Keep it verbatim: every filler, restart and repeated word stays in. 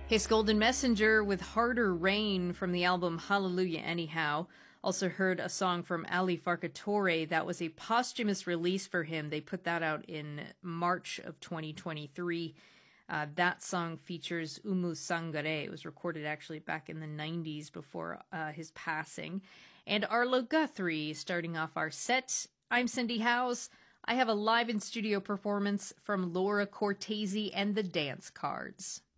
Case Golden Messenger with Harder Rain from the album Hallelujah Anyhow. Also heard a song from Ali Farkatoré. That was a posthumous release for him. They put that out in March of twenty twenty-three. Uh, that song features Umu Sangare. It was recorded actually back in the nineties before uh, his passing. And Arlo Guthrie starting off our set. I'm Cindy Howes. I have a live in studio performance from Laura Cortese and the Dance Cards.